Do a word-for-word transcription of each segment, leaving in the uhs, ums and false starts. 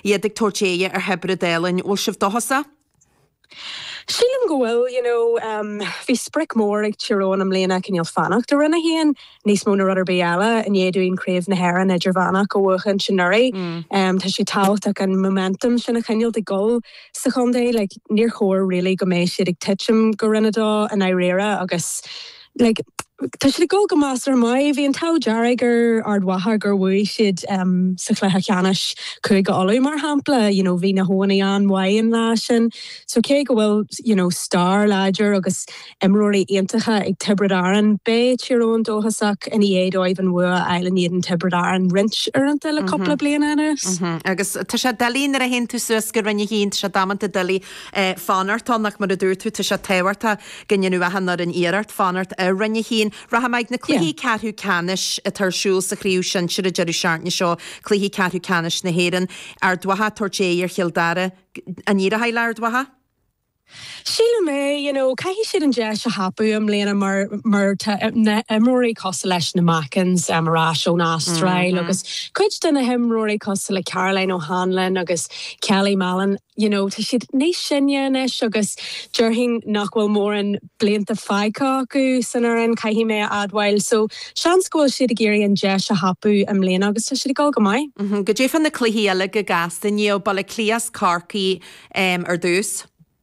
iedig tortéie ar hebre délainn bhfuil sibh dohasa? Sílim go bhfuil, you know, um, bhí spric mór ag tíróin am léana cinneal fannacht ar rinne héan, níos mó na rudidir béala in éadúin craobh na haireann idir bhannach go bhuachan sin nuirí. Um, tá sé táhacht ag an momentum sin a cinneal de gol sa chundé, like, níor chóir really go méid siad ag titim go rinne dá an éireara agus, like, tá si go go más ar mai, bhí an tau dearaigur ardwatha gur bhui siad um, sa chléthe ceannis chuig go olú mar hampla, you know, bhí na hónaí an wain lá sin. So cé go bhfuil, you know, star láidir agus imróí aontacha ag tibridaran bé tíróin dóhasach in iad óibh an bhua eilen iad an tibridaran rint ar an le coppla bliana anas. Agus tá sé dalín ar a hen tú suas gur rinne hín tá sé damanta dalí fanart annach mar a dúir tú tá sé tehairta gannne a hanar an iarart fanart a rinne hín Raha maid na cluhí carthú canis a tarsúil sa chríú sin siad a jeú seartne seo cluhí carthú canis na héan ar dwatha tortéir childara a ní a haile ar dwatha? Síle mé, you know, cai siad an deis a hapú am léana mar mar imróí costa leis na Macans am rás ó Austrail agus chuid duna himróí costa le Caroline O'Hanlon agus Kelly Mallon, you know, tá siad níos sinne inis agus dúirhín nachhfuil mór an blianta faica acu san ar an caihí mé adhail, so sean scoil siad a géirí an deis a hapú am léana agus tá siad gáil go mai. Go dé fan na cluhí eile go gasta nío balla clías carcaí ar dús?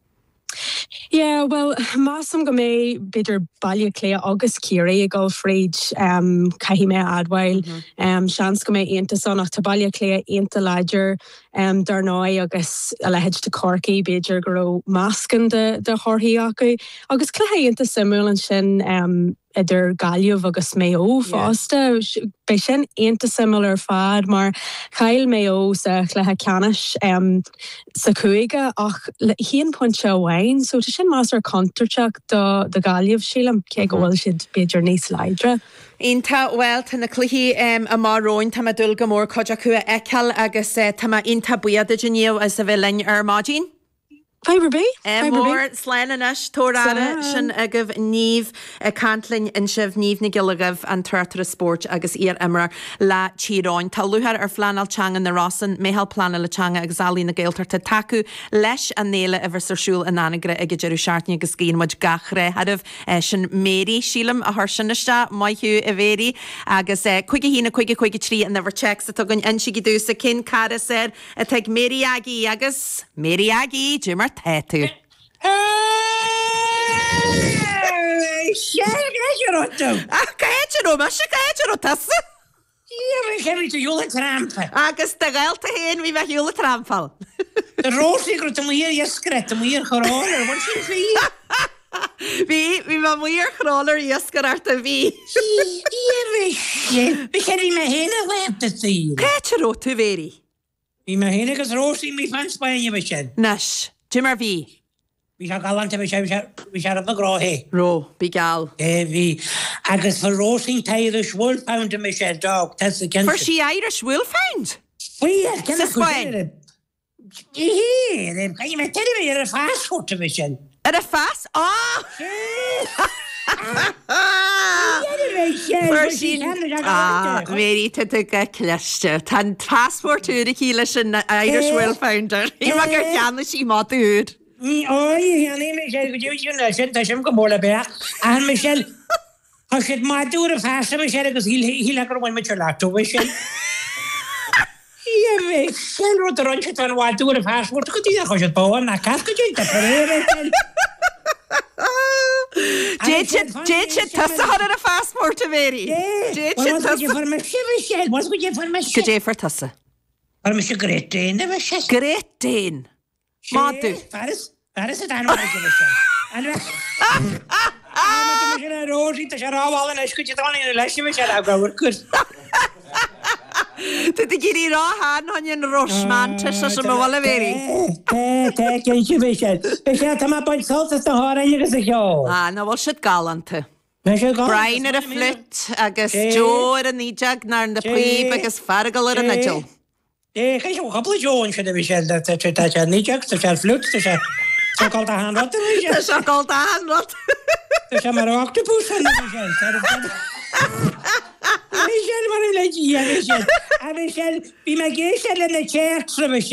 Yeah, well, másam go mé beidir bailile clé agus círaí a gáil fríd um, caihí mé adhail. Um, seans go mé aonanta son ach tá bailile clé aonanta láidir um, darnáid agus a lehéid de corcaí beidir go raibh máscan de, de chorthaí acu. Agus cléthe aonanta simú an sin um, idir gaiileh agus méo fásta. Bei sin aonanta simú ar fad mar chail méo sa chléthe ceannis um, sa cuaige ach híon pointse bhhain, so tá sin más ar contarteach do, do gaiileh sílam cé go bhfuil siad beidir níos leidre. Ínta bhfuil tá na cluhí um, a máróin tá dul go mór coide acu a eiceal agus uh, tá ínta buad a gníomh as a bhfuilin ar mádín? Fiber B? Mór sléananis tórára sin agah níomh a cantlinn in sibh níomh na gilagah an tuirtar a sport agus ar imra le tíráin. Tá luthar ar flanalteanga na Rossan, méhall plana le teanga agus zalí na gailtarta tacu leis an néile a bhar sarsúil in anagre ag jeú seaartne agus cíon muid gachré hadamh sin méri sílam a thusiniste maithú a bhéri agus chuige hína chuige chuige trí an bhar checks a tugann insigi dús a cin cara sér a teag méri agé agus méri agé Jimmer Tetu. Sérgeidirotto. Ach, gaidero, mas se gaidero tassa. Ie, chemi te jule trampa. Agus da gailta hen vi me jule trampal. De roosliger te meer jeskret, te meer geroller, wat sin fi? Vi, vi ma meer geroller jesker ar te vi. Ie, vi, vi chemi me hele web te zien. Gaidero tu veri. Vi me hele gas roosling mi van Spanje besjen. Nash. Jimmer V. Vi ha galante vi vi har na grohe. Ro, bigal. Eh vi agus for roasting Irish wolfhound to Michelle dog. That's the For she Irish wolfhound. We are can I Yeah, then can you me tell me you're a fast food to Michelle? At a fast? Ah. Ah, very to the cluster. Tan passport to the Keelish and Irish wolfhounder. You mag er gan she matured. Oh, you name Michelle, you you know, sent him come all about. And Michelle, I said, my do the fast Michelle because he'll he'll like one Michelle to Michelle. Yeah, Michelle wrote the lunch on what do the passport. Could you have got born? I can't get you. Déit tasa har a passport a veri. Déit tasa for my Michelle. What's with you for my Go dé for tasa. For Michelle Great Dane, never says. Great Dane. Madu. Paris, Paris is an And I'm going to Rosie to shut all and I could you only in a lesson which I go good. Did the giddy raw hand on your Roshman to such a Malaveri? Take you, Michelle. Michelle, come up on salt as the heart and you can say, yo. Ah, no, what's it gallant? Brian at a flit, I guess Joe at a knee jug, narn the plebe, I guess Fargal at a nigel. Eh, I have a couple of Jones for the Michelle that that are knee jugs, that are flutes, that are so called a hand rot. That's so called a hand rot. There's a octopus on the Michelle. Michelle, what a legend, Michelle. Michelle, be my gay in the chair, Michelle.